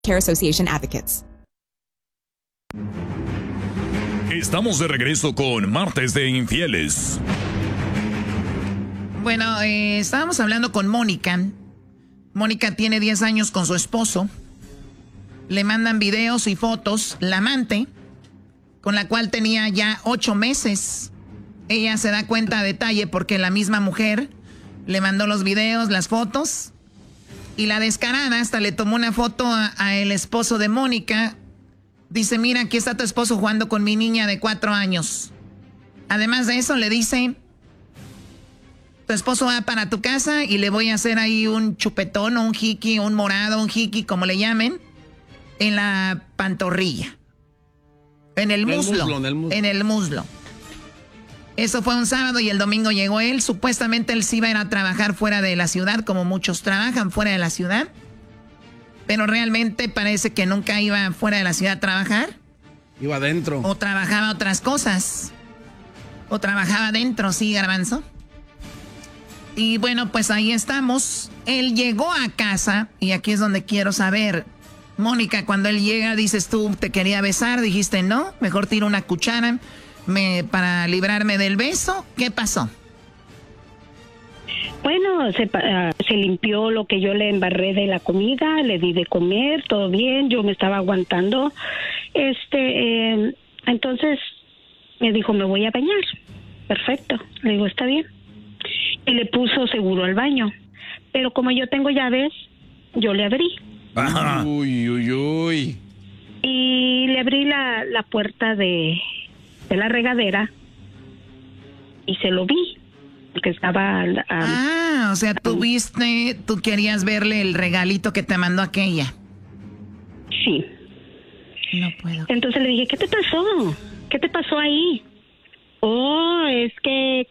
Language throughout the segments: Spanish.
Care Association Advocates. Estamos de regreso con Martes de Infieles. Bueno, estábamos hablando con Mónica. Mónica tiene 10 años con su esposo. Le mandan videos y fotos. La amante, con la cual tenía ya 8 meses. Ella se da cuenta a detalle porque la misma mujer le mandó los videos, las fotos. Y la descarada hasta le tomó una foto a el esposo de Mónica. Dice, mira, aquí está tu esposo jugando con mi niña de 4 años. Además de eso, le dice, tu esposo va para tu casa y le voy a hacer ahí un chupetón o un jiqui, un morado, un jiqui, como le llamen, en la pantorrilla. En el muslo. En el muslo. Eso fue un sábado y el domingo llegó él. Supuestamente él sí iba a ir a trabajar fuera de la ciudad, como muchos trabajan fuera de la ciudad. Pero realmente parece que nunca iba fuera de la ciudad a trabajar. Iba adentro. O trabajaba otras cosas. O trabajaba adentro, sí, Garbanzo. Y bueno, pues ahí estamos. Él llegó a casa y aquí es donde quiero saber. Mónica, cuando él llega, dices tú, te quería besar, dijiste no, mejor tiro una cuchara para librarme del beso. ¿Qué pasó? Bueno, se limpió lo que yo le embarré de la comida, le di de comer, todo bien, yo me estaba aguantando. Entonces me dijo, me voy a bañar. Perfecto, le digo, está bien. Y le puso seguro al baño. Pero como yo tengo llaves, yo le abrí. Ajá. Uy. Y le abrí la puerta de la regadera y se lo vi. Porque estaba... o sea, tú querías verle el regalito que te mandó aquella. Sí. No puedo. Entonces le dije, ¿qué te pasó? ¿Qué te pasó ahí? Oh, es que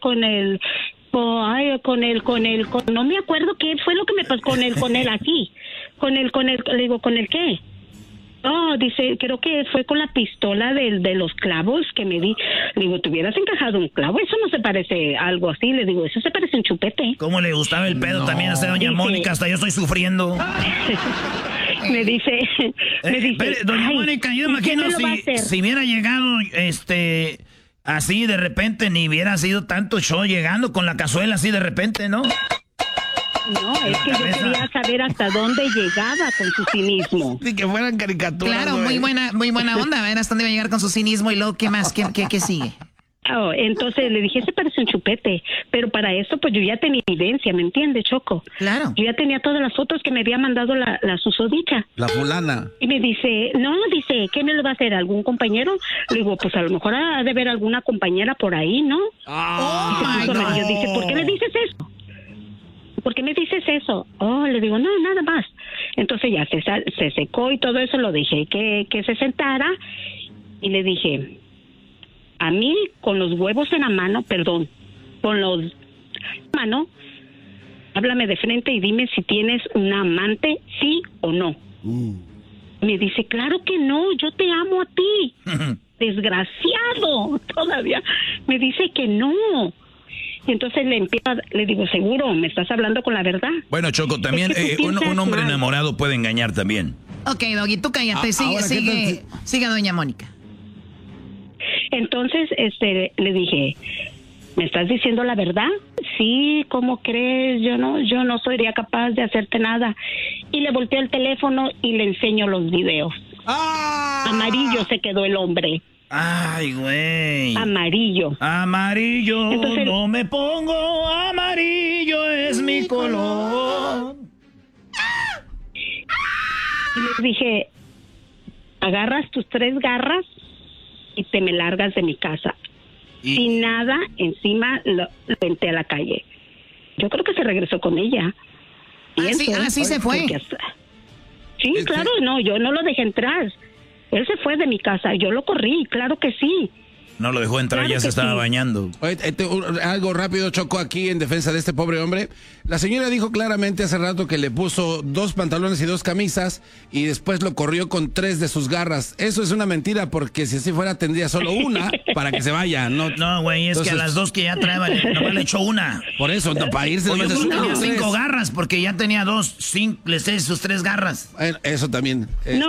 no me acuerdo qué fue lo que me pasó con él así. Le digo, ¿con el qué? Oh, dice, creo que fue con la pistola de los clavos que me di. Le digo, ¿te hubieras encajado un clavo? Eso no se parece a algo así. Le digo, eso se parece a un chupete. ¿Cómo le gustaba el pedo también a doña Mónica? Hasta yo estoy sufriendo. Me dice... doña Mónica, yo imagino si hubiera llegado, así de repente, ni hubiera sido tanto show llegando con la cazuela así de repente, ¿no? No, es que yo quería saber hasta dónde llegaba con su cinismo. Sí, que fueran caricaturas. Claro, muy buena onda, a ver hasta dónde iba a llegar con su cinismo y luego, ¿qué más? ¿Qué sigue? Oh, entonces le dije, se parece un chupete, pero para eso pues yo ya tenía evidencia, ¿me entiendes, Choco? Claro. Yo ya tenía todas las fotos que me había mandado la susodicha. La fulana. Y me dice, ¿qué me lo va a hacer? ¿Algún compañero? Le digo, pues a lo mejor ha de haber alguna compañera por ahí, ¿no? Yo dice, ¿por qué me dices eso? ¿Por qué me dices eso? Oh, le digo, no, nada más. Entonces ya se secó y todo eso, lo dejé que se sentara y le dije, a mí con los huevos en la mano, háblame de frente y dime si tienes una amante, sí o no. Me dice, claro que no, yo te amo a ti. Desgraciado, todavía. Me dice que no. Y entonces le digo, seguro, ¿me estás hablando con la verdad? Bueno, Choco, también un hombre enamorado puede engañar también. Ok, Doggy, tú cállate, sigue doña Mónica. Entonces, le dije, ¿me estás diciendo la verdad? Sí, ¿cómo crees? Yo no sería capaz de hacerte nada. Y le volteé el teléfono y le enseño los videos. Amarillo se quedó el hombre. Ay, güey. Amarillo. Entonces, no me pongo, amarillo es mi color. Y le dije, agarras tus 3 garras y te me largas de mi casa. Sin nada encima, lo venté a la calle. Yo creo que se regresó con ella. Sí se fue. Sí, claro, no, yo no lo dejé entrar. Él se fue de mi casa, yo lo corrí, claro que sí. No lo dejó entrar, Claro ya se estaba bañando. Oye, algo rápido, Choco, aquí en defensa de este pobre hombre. La señora dijo claramente hace rato que le puso 2 pantalones y 2 camisas y después lo corrió con 3 de sus garras. Eso es una mentira porque si así fuera tendría solo una para que se vaya. No, güey, es que a las 2 que ya traía nomás le echó una. Por eso, para irse. Oye, yo tenía 5 garras porque ya tenía 2, le sé sus 3 garras. Eso también. No,